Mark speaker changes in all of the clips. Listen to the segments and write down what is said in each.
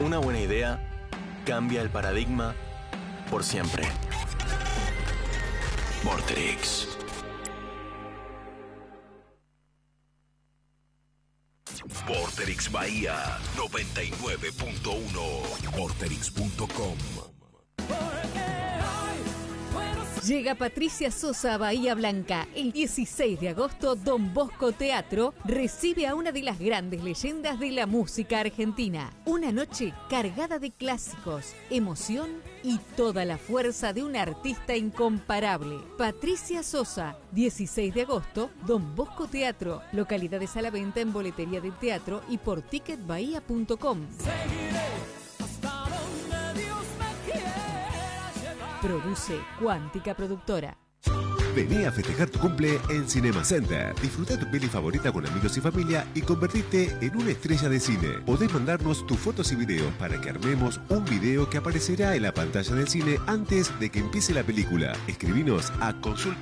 Speaker 1: Una buena idea cambia el paradigma por siempre. Vorterix.
Speaker 2: Vorterix Bahía 99.1. Vorterix.com.
Speaker 3: Llega Patricia Sosa a Bahía Blanca. El 16 de agosto, Don Bosco Teatro recibe a una de las grandes leyendas de la música argentina. Una noche cargada de clásicos, emoción y toda la fuerza de un artista incomparable. Patricia Sosa, 16 de agosto, Don Bosco Teatro. Localidades a la venta en boletería del teatro y por ticketbahía.com. Produce Cuántica Productora.
Speaker 4: Vení a festejar tu cumple en Cinema Center. Disfruta tu peli favorita con amigos y familia y convertirte en una estrella de cine. Podés mandarnos tus fotos y videos para que armemos un video que aparecerá en la pantalla del cine antes de que empiece la película. Escribinos a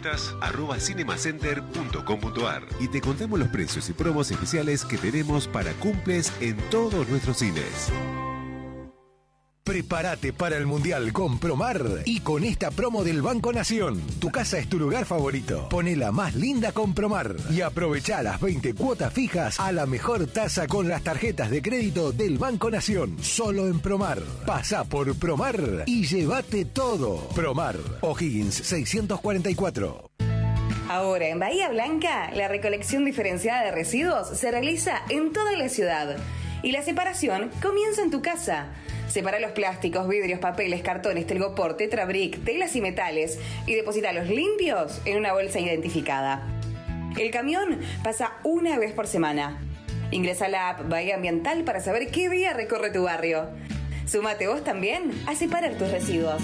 Speaker 4: consultas@cinemacenter.com.ar y te contamos los precios y promos especiales que tenemos para cumples en todos nuestros cines.
Speaker 5: Prepárate para el Mundial con Promar y con esta promo del Banco Nación. Tu casa es tu lugar favorito. Ponela más linda con Promar y aprovecha las 20 cuotas fijas a la mejor tasa con las tarjetas de crédito del Banco Nación. Solo en Promar. Pasá por Promar y llévate todo. Promar, O'Higgins 644.
Speaker 6: Ahora en Bahía Blanca, la recolección diferenciada de residuos se realiza en toda la ciudad y la separación comienza en tu casa. Separa los plásticos, vidrios, papeles, cartones, telgopor, tetrabric, telas y metales y deposítalos limpios en una bolsa identificada. El camión pasa una vez por semana. Ingresa a la app Bahía Ambiental para saber qué día recorre tu barrio. Súmate vos también a separar tus residuos.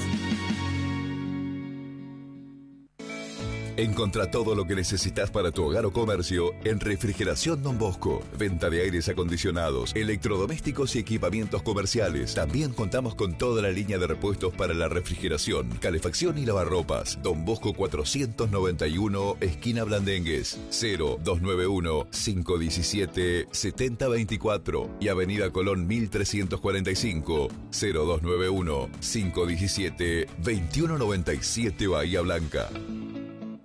Speaker 2: Encontrá todo lo que necesitas para tu hogar o comercio en Refrigeración Don Bosco. Venta de aires acondicionados, electrodomésticos y equipamientos comerciales. También contamos con toda la línea de repuestos para la refrigeración, calefacción y lavarropas. Don Bosco 491, esquina Blandengues, 0291-517-7024 y Avenida Colón 1345, 0291-517-2197 Bahía Blanca.